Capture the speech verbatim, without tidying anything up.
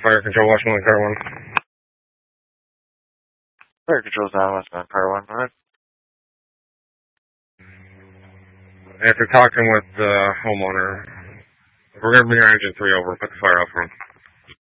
Fire Control, Washington, Car one. Fire Control's on Westbound, Car one, right? After talking with the homeowner, we're going to bring our engine three over, put the fire out for him.